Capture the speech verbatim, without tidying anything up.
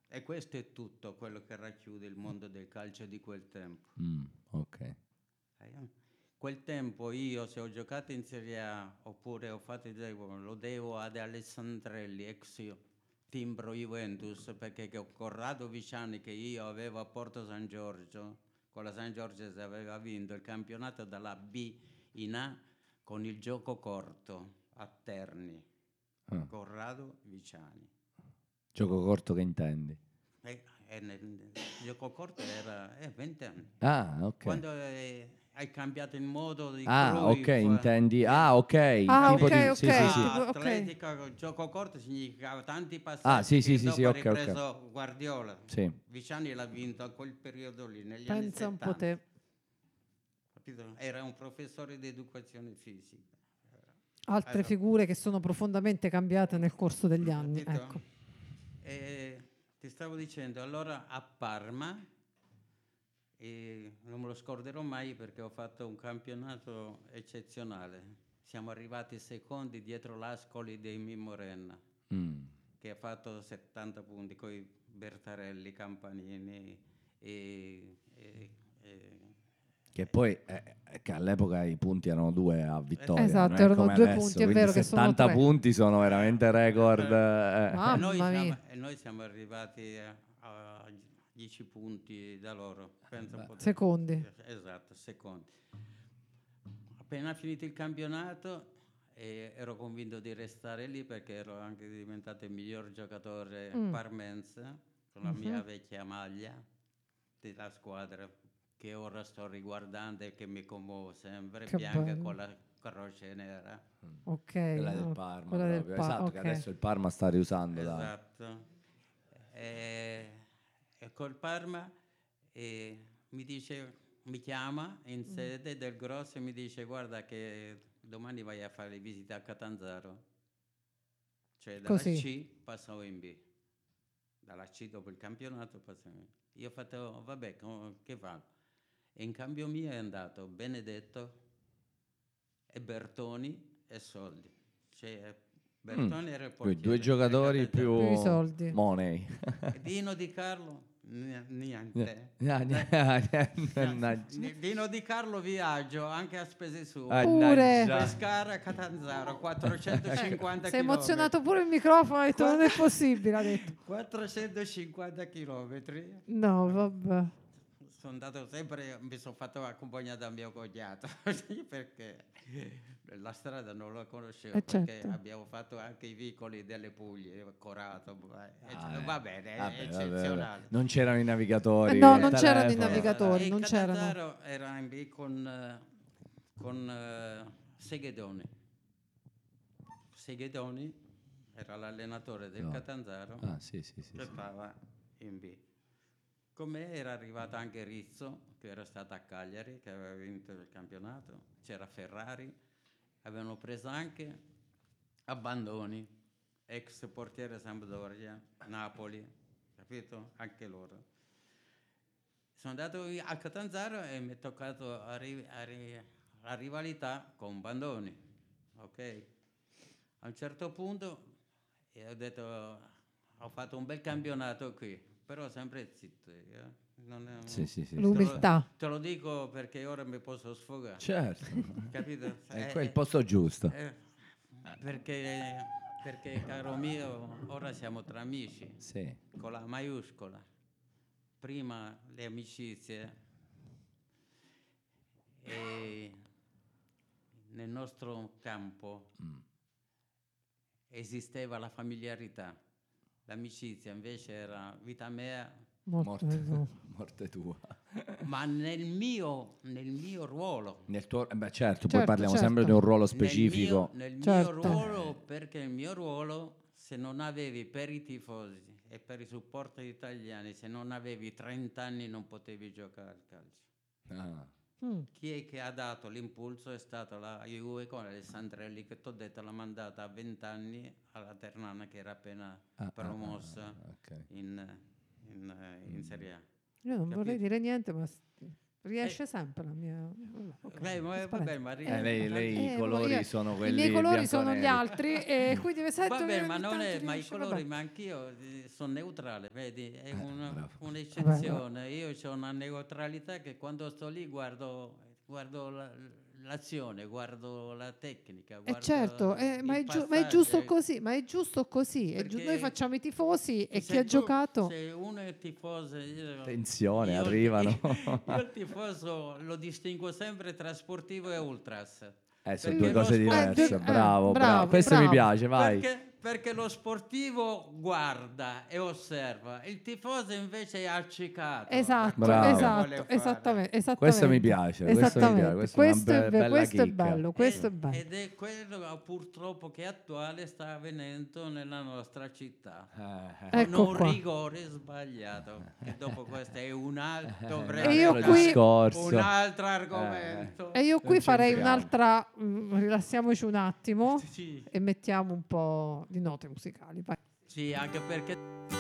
E questo è tutto quello che racchiude il mondo del calcio di quel tempo. Mm, ok. Eh, Quel tempo io, se ho giocato in Serie A oppure ho fatto il gioco, lo devo ad Alessandrelli, ex timbro Juventus, perché con Corrado Viciani, che io avevo a Porto San Giorgio, con la San Giorgio aveva vinto il campionato dalla B in A con il gioco corto a Terni. Ah. Corrado Viciani. Gioco corto che intendi? E, e nel, nel gioco corto era eh, venti anni. Ah, ok. Quando eh, hai cambiato il modo di Ah, ok, Cruyff, intendi. eh, Ah, ok. Ah, tipo ok, di... ok. Sì, sì, sì. ah, Tipo, ok. Atletica, gioco corto significava tanti passaggi. Ah, sì, sì, che sì, dopo sì, ha ok, ok. ripreso Guardiola. Sì. Viciani l'ha vinto a quel periodo lì, negli Pensa anni un po' settanta. te. Capito? Era un professore di educazione fisica. Altre Allora, figure che sono profondamente cambiate nel corso degli anni. capito? Ecco. E ti stavo dicendo, allora a Parma, e non me lo scorderò mai perché ho fatto un campionato eccezionale. Siamo arrivati secondi dietro l'Ascoli dei Mimmo Renna, Mm. che ha fatto settanta punti con i Bertarelli, Campanini e, e, e Che poi eh, che all'epoca i punti erano due a vittoria. Esatto, non è erano come due adesso, punti, è quindi vero che sono settanta tre. punti sono veramente record. eh. Mamma e noi siamo, mia. e noi siamo arrivati a, a dieci punti da loro. Pensa un po' te. Secondi. Esatto, secondi. Appena finito il campionato eh, ero convinto di restare lì perché ero anche diventato il miglior giocatore Mm. parmense con la mia vecchia maglia della squadra che ora sto riguardando e che mi commuovo sempre, Che bianca bello. con la croce nera. Ok. Quella del no, Parma quella del proprio. Pa- Esatto, ok. che adesso il Parma sta riusando da... Esatto. E, e col Parma e mi dice, mi chiama in sede del Grosso e mi dice guarda che domani vai a fare visita a Catanzaro. Cioè dalla Così. C passavo in B. Dalla C dopo il campionato passavo in B. Io ho fatto, vabbè, co- che fa? E in cambio mio è andato Benedetto e Bertoni e Soldi. Cioè Bertoni era il Quei portiere. due del giocatori Catanzaro. Più i più soldi. money. E Dino Di Carlo, n- niente. Ah, Eh, Dino Di Carlo viaggio anche a spese sue. Pure. Pescara, Catanzaro, quattrocentocinquanta Si è chilometri. emozionato pure il microfono, ha detto non è Quanto- possibile, ha detto. quattrocentocinquanta chilometri. No, vabbè. Sono andato sempre, mi sono fatto accompagnare da mio cognato perché la strada non la conoscevo, Eh, perché certo. abbiamo fatto anche i vicoli delle Puglie, Corato, eh, Ah, eh. va bene, è Vabbè, vabbè, eccezionale. vabbè. Non c'erano i navigatori. Eh, no, il non c'erano i telefono. navigatori. E non c'erano. Catanzaro era in B con, eh, con eh, Seghedoni. Seghedoni era l'allenatore del No. Catanzaro, Ah, sì, sì, sì. che sì. stava in B. Con me era arrivato anche Rizzo, che era stato a Cagliari, che aveva vinto il campionato. C'era Ferrari, avevano preso anche Abbandoni, ex portiere Sampdoria, Napoli, capito? Anche loro. Sono andato a Catanzaro e mi è toccato a ri- a ri- la rivalità con Bandoni, ok? A un certo punto e ho detto, ho fatto un bel campionato qui, però sempre zitto. eh. Non è- Sì, sì, sì. te lo- L'umiltà. Te lo dico perché ora mi posso sfogare, Certo. capito? È Eh, quel eh, posto giusto. eh, perché, perché, caro mio, ora siamo tra amici, Sì. con la maiuscola. Prima le amicizie e nel nostro campo esisteva la familiarità, l'amicizia invece era vita mia, Molto. Morte, no. morte tua. ma nel mio, nel mio ruolo. Nel tuo, eh beh, certo, poi Certo, parliamo certo. sempre di un ruolo specifico. Nel mio, nel Certo. mio ruolo, perché il mio ruolo, se non avevi per i tifosi e per i supporter italiani, se non avevi trenta anni non potevi giocare al calcio. Ah, Mm. Chi è che ha dato l'impulso è stata la Juve con Alessandrelli, che ti ho detto l'ha mandata a venti anni alla Ternana, che era appena ah, promossa ah, ah, ok. in, in, in Serie A. Io non Capito? vorrei dire niente, ma s- Riesce sempre la mia... vabbè, ok, Beh, ma, trasparente. vabbè, ma Eh, lei, lei Eh, i colori io- sono I quelli miei colori bianco sono gli neri. altri e quindi mi sento Vabbè, che ma ogni non tanto è, ma i riesce, colori, vabbè. ma anch'io eh, sono neutrale, vedi, è una- bravo. un'eccezione. Io ho una neutralità che quando sto lì guardo, guardo la- l'azione, guardo la tecnica, Eh guardo certo, eh, ma, il è giu- ma è passaggio. giusto così, ma è giusto così. è giu- Perché noi facciamo i tifosi e se chi ha tu- giocato... Se uno è tifoso... io- Attenzione, io- arrivano. Io il tifoso lo distingo sempre tra sportivo e ultras. Eh, sono Perché due cose lo sport- diverse. Eh, bravo, bravo, bravo, questo bravo. mi piace, vai. Perché, perché lo sportivo guarda e osserva, il tifoso invece è accecato. Esatto, Bravo. esatto, Vuole fare. esattamente, esattamente. Questo mi piace, questo mi piace, Esattamente. questa è una Questo, è, be- be- bella questo è chicca. bello, questo è Ed- bello. Ed è quello purtroppo che attuale sta avvenendo nella nostra città. Eh, eh. Ecco un qua. rigore sbagliato. E dopo questo è un altro, Eh, dovremmo E io toccare qui- discorso. un altro argomento. E io Non qui farei c'entriamo. un'altra, mm, rilassiamoci un attimo Sì, e mettiamo un po' di note musicali. Vai. sì, anche perché